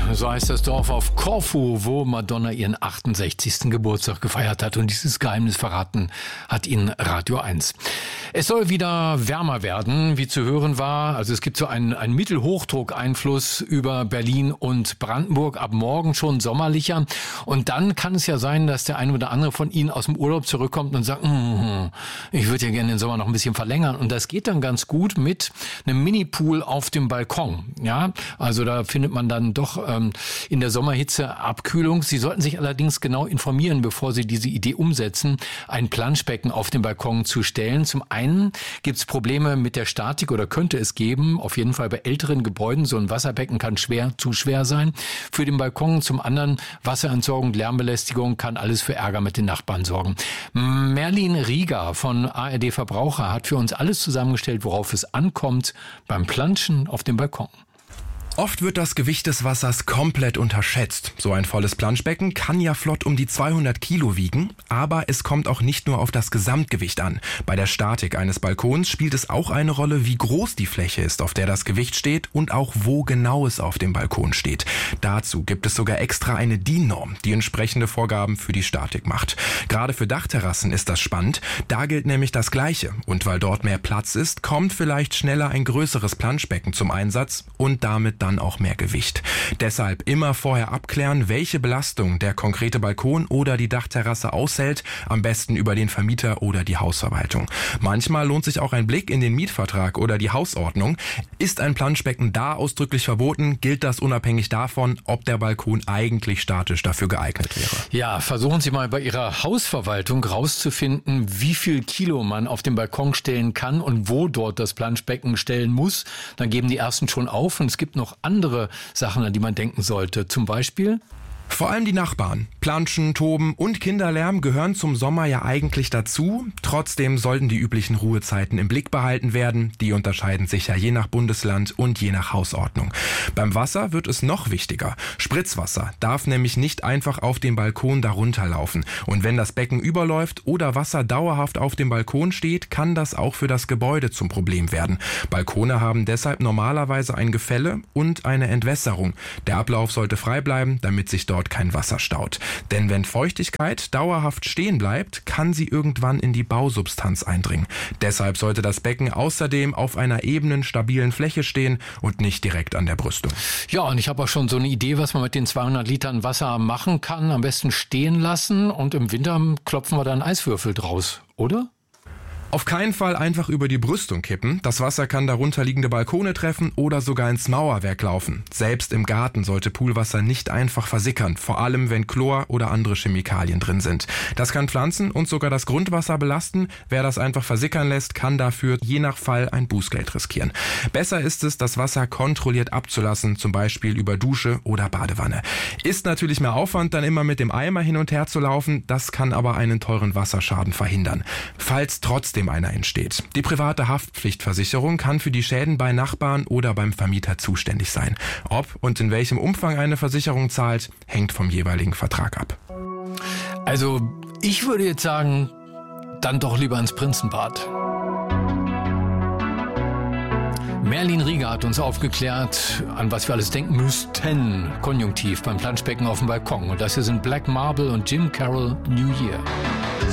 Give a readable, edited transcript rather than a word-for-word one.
so heißt das Dorf auf Korfu, wo Madonna ihren 68. Geburtstag gefeiert hat. Und dieses Geheimnis verraten hat ihnen Radio 1. Es soll wieder wärmer werden, wie zu hören war. Also es gibt so einen Mittelhochdruckeinfluss über Berlin und Brandenburg. Ab morgen schon sommerlicher. Und dann kann es ja sein, dass der eine oder andere von Ihnen aus dem Urlaub zurückkommt und sagt, ich würde ja gerne den Sommer noch ein bisschen verlängern. Und das geht dann ganz gut mit einem Mini-Pool auf dem Balkon. Ja, also da findet man dann doch in der Sommerhitze Abkühlung. Sie sollten sich allerdings genau informieren, bevor Sie diese Idee umsetzen, ein Planschbecken auf dem Balkon zu stellen. Zum einen gibt es Probleme mit der Statik oder könnte es geben. Auf jeden Fall bei älteren Gebäuden. So ein Wasserbecken kann zu schwer sein für den Balkon. Zum anderen Wasserentsorgung, Lärmbelästigung kann alles für Ärger mit den Nachbarn sorgen. Merlin Rieger von ARD Verbraucher hat für uns alles zusammengestellt, worauf es ankommt beim Planschen auf dem Balkon. Oft wird das Gewicht des Wassers komplett unterschätzt. So ein volles Planschbecken kann ja flott um die 200 Kilo wiegen, aber es kommt auch nicht nur auf das Gesamtgewicht an. Bei der Statik eines Balkons spielt es auch eine Rolle, wie groß die Fläche ist, auf der das Gewicht steht und auch wo genau es auf dem Balkon steht. Dazu gibt es sogar extra eine DIN-Norm, die entsprechende Vorgaben für die Statik macht. Gerade für Dachterrassen ist das spannend, da gilt nämlich das Gleiche. Und weil dort mehr Platz ist, kommt vielleicht schneller ein größeres Planschbecken zum Einsatz und damit dann auch mehr Gewicht. Deshalb immer vorher abklären, welche Belastung der konkrete Balkon oder die Dachterrasse aushält, am besten über den Vermieter oder die Hausverwaltung. Manchmal lohnt sich auch ein Blick in den Mietvertrag oder die Hausordnung. Ist ein Planschbecken da ausdrücklich verboten, gilt das unabhängig davon, ob der Balkon eigentlich statisch dafür geeignet wäre. Ja, versuchen Sie mal bei Ihrer Hausverwaltung rauszufinden, wie viel Kilo man auf dem Balkon stellen kann und wo dort das Planschbecken stellen muss. Dann geben die ersten schon auf und es gibt noch andere Sachen, an die man denken sollte. Zum Beispiel? Vor allem die Nachbarn. Planschen, Toben und Kinderlärm gehören zum Sommer ja eigentlich dazu. Trotzdem sollten die üblichen Ruhezeiten im Blick behalten werden. Die unterscheiden sich ja je nach Bundesland und je nach Hausordnung. Beim Wasser wird es noch wichtiger. Spritzwasser darf nämlich nicht einfach auf den Balkon darunter laufen. Und wenn das Becken überläuft oder Wasser dauerhaft auf dem Balkon steht, kann das auch für das Gebäude zum Problem werden. Balkone haben deshalb normalerweise ein Gefälle und eine Entwässerung. Der Ablauf sollte frei bleiben, damit sich dort kein Wasser staut. Denn wenn Feuchtigkeit dauerhaft stehen bleibt, kann sie irgendwann in die Bausubstanz eindringen. Deshalb sollte das Becken außerdem auf einer ebenen, stabilen Fläche stehen und nicht direkt an der Brüstung. Ja, und ich habe auch schon so eine Idee, was man mit den 200 Litern Wasser machen kann. Am besten stehen lassen und im Winter klopfen wir dann Eiswürfel draus, oder? Auf keinen Fall einfach über die Brüstung kippen. Das Wasser kann darunter liegende Balkone treffen oder sogar ins Mauerwerk laufen. Selbst im Garten sollte Poolwasser nicht einfach versickern, vor allem wenn Chlor oder andere Chemikalien drin sind. Das kann Pflanzen und sogar das Grundwasser belasten. Wer das einfach versickern lässt, kann dafür je nach Fall ein Bußgeld riskieren. Besser ist es, das Wasser kontrolliert abzulassen, zum Beispiel über Dusche oder Badewanne. Ist natürlich mehr Aufwand, dann immer mit dem Eimer hin und her zu laufen. Das kann aber einen teuren Wasserschaden verhindern. Falls trotzdem einer entsteht. Die private Haftpflichtversicherung kann für die Schäden bei Nachbarn oder beim Vermieter zuständig sein. Ob und in welchem Umfang eine Versicherung zahlt, hängt vom jeweiligen Vertrag ab. Also, ich würde jetzt sagen, dann doch lieber ins Prinzenbad. Merlin Rieger hat uns aufgeklärt, an was wir alles denken müssten, konjunktiv beim Planschbecken auf dem Balkon. Und das hier sind Black Marble und Jim Carroll, New Year.